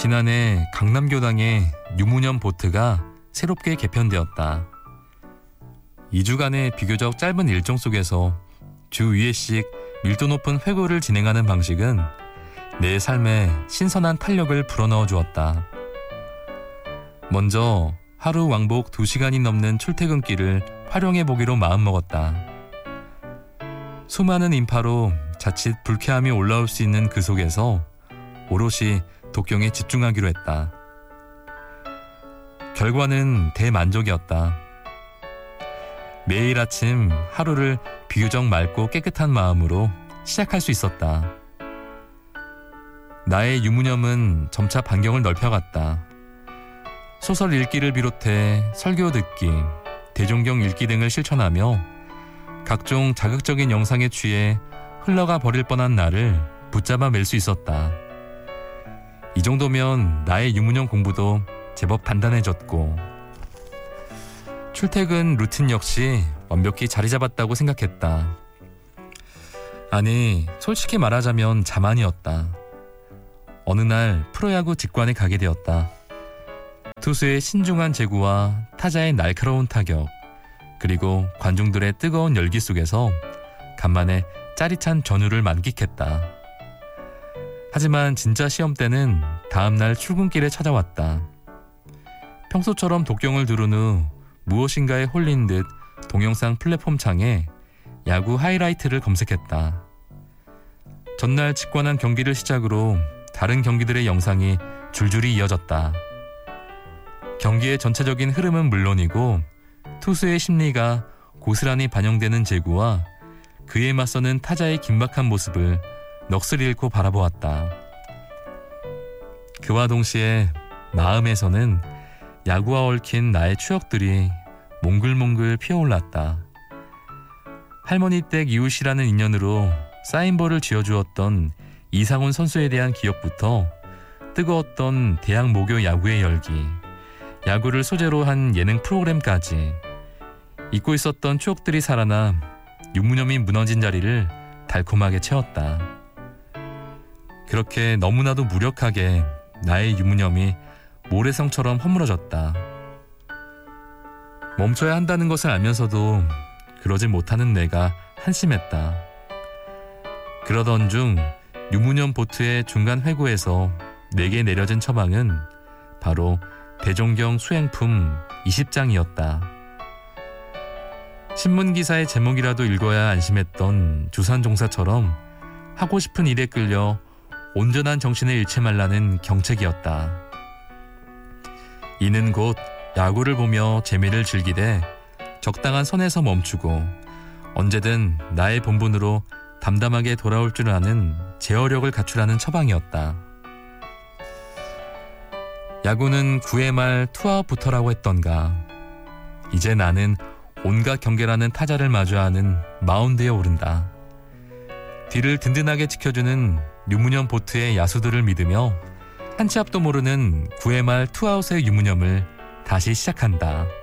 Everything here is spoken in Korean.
지난해 강남교당에 유문현 보트가 새롭게 개편되었다. 2주간의 비교적 짧은 일정 속에서 주 2회씩 밀도 높은 회고를 진행하는 방식은 내 삶에 신선한 탄력을 불어넣어 주었다. 먼저 하루 왕복 2시간이 넘는 출퇴근길을 활용해 보기로 마음먹었다. 수많은 인파로 자칫 불쾌함이 올라올 수 있는 그 속에서 오롯이 독경에 집중하기로 했다. 결과는 대만족이었다. 매일 아침 하루를 비교적 맑고 깨끗한 마음으로 시작할 수 있었다. 나의 유무념은 점차 반경을 넓혀갔다. 소설 읽기를 비롯해 설교 듣기, 대종경 읽기 등을 실천하며 각종 자극적인 영상에 취해 흘러가 버릴 뻔한 나를 붙잡아 맬 수 있었다. 이 정도면 나의 유무념 공부도 제법 단단해졌고 출퇴근 루틴 역시 완벽히 자리 잡았다고 생각했다. 아니, 솔직히 말하자면 자만이었다. 어느 날 프로야구 직관에 가게 되었다. 투수의 신중한 제구와 타자의 날카로운 타격, 그리고 관중들의 뜨거운 열기 속에서 간만에 짜릿한 전후를 만끽했다. 하지만 진짜 시험 때는 다음날 출근길에 찾아왔다. 평소처럼 독경을 들은 후 무엇인가에 홀린 듯 동영상 플랫폼 창에 야구 하이라이트를 검색했다. 전날 직관한 경기를 시작으로 다른 경기들의 영상이 줄줄이 이어졌다. 경기의 전체적인 흐름은 물론이고 투수의 심리가 고스란히 반영되는 제구와 그에 맞서는 타자의 긴박한 모습을 넋을 잃고 바라보았다. 그와 동시에 마음에서는 야구와 얽힌 나의 추억들이 몽글몽글 피어올랐다. 할머니 댁 이웃이라는 인연으로 사인볼을 쥐어주었던 이상훈 선수에 대한 기억부터 뜨거웠던 대학 모교 야구의 열기, 야구를 소재로 한 예능 프로그램까지 잊고 있었던 추억들이 살아나 유무념이 무너진 자리를 달콤하게 채웠다. 그렇게 너무나도 무력하게 나의 유무념이 모래성처럼 허물어졌다. 멈춰야 한다는 것을 알면서도 그러지 못하는 내가 한심했다. 그러던 중 유무념 보트의 중간 회고에서 내게 내려진 처방은 바로 대종경 수행품 20장이었다. 신문기사의 제목이라도 읽어야 안심했던 주산종사처럼 하고 싶은 일에 끌려 온전한 정신을 잃지 말라는 경책이었다. 이는 곧 야구를 보며 재미를 즐기되 적당한 선에서 멈추고 언제든 나의 본분으로 담담하게 돌아올 줄 아는 제어력을 갖추라는 처방이었다. 야구는 9회 말 투아웃부터라고 했던가. 이제 나는 온갖 경계라는 타자를 마주하는 마운드에 오른다. 뒤를 든든하게 지켜주는 유무념 보트의 야수들을 믿으며 한치 앞도 모르는 9회 말 투아웃의 유무념을 다시 시작한다.